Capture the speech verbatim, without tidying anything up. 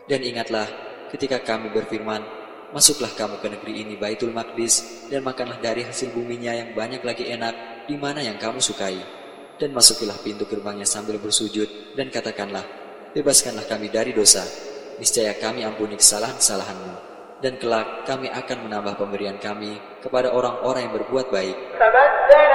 Dan ingatlah ketika kami berfirman, masuklah kamu ke negeri ini Baitul Maqdis, dan makanlah dari hasil buminya yang banyak lagi enak, di mana yang kamu sukai. Dan masukilah pintu gerbangnya sambil bersujud, dan katakanlah, bebaskanlah kami dari dosa. Niscaya kami ampuni kesalahan-kesalahanmu, dan kelak kami akan menambah pemberian kami kepada orang-orang yang berbuat baik.